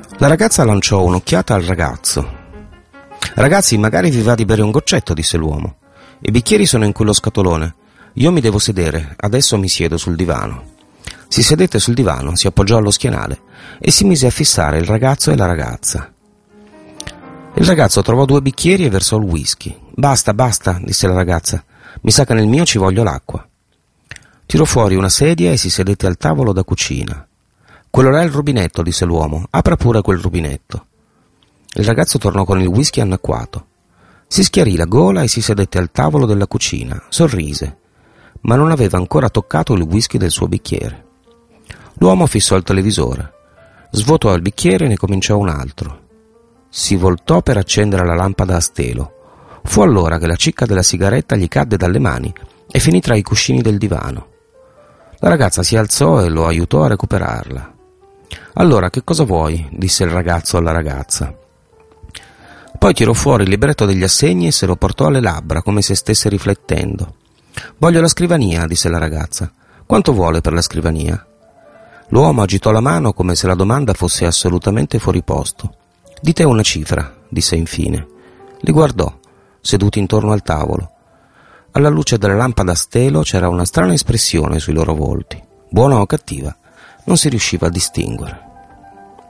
La ragazza lanciò un'occhiata al ragazzo. «Ragazzi, magari vi va di bere un goccetto», disse l'uomo. «I bicchieri sono in quello scatolone. Io mi devo sedere, adesso mi siedo sul divano». Si sedette sul divano, si appoggiò allo schienale e si mise a fissare il ragazzo e la ragazza. Il ragazzo trovò 2 bicchieri e versò il whisky. «Basta, basta», disse la ragazza. «Mi sa che nel mio ci voglio l'acqua». Tirò fuori una sedia e si sedette al tavolo da cucina. «Quello là è il rubinetto», disse l'uomo. «Apra pure quel rubinetto». Il ragazzo tornò con il whisky annacquato. Si schiarì la gola e si sedette al tavolo della cucina. Sorrise, ma non aveva ancora toccato il whisky del suo bicchiere. L'uomo fissò il televisore. Svuotò il bicchiere e ne cominciò un altro. Si voltò per accendere la lampada a stelo. Fu allora che la cicca della sigaretta gli cadde dalle mani e finì tra i cuscini del divano. La ragazza si alzò e lo aiutò a recuperarla. «Allora, che cosa vuoi?» disse il ragazzo alla ragazza. Poi tirò fuori il libretto degli assegni e se lo portò alle labbra, come se stesse riflettendo. «Voglio la scrivania», disse la ragazza. «Quanto vuole per la scrivania?» L'uomo agitò la mano come se la domanda fosse assolutamente fuori posto. «Dite una cifra», disse infine. Li guardò, seduti intorno al tavolo. Alla luce della lampada a stelo c'era una strana espressione sui loro volti. Buona o cattiva, non si riusciva a distinguere.